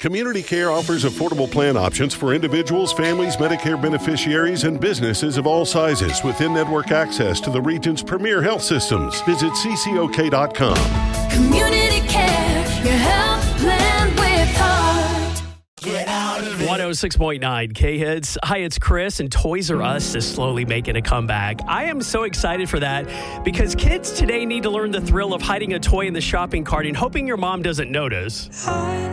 Community Care offers affordable plan options for individuals, families, Medicare beneficiaries, and businesses of all sizes with in-network access to the region's premier health systems. Visit ccok.com. Community Care, your health plan with heart. Get out of it. 106.9 K-Hits. Hi, it's Chris, and Toys R Us is slowly making a comeback. I am so excited for that because kids today need to learn the thrill of hiding a toy in the shopping cart and hoping your mom doesn't notice.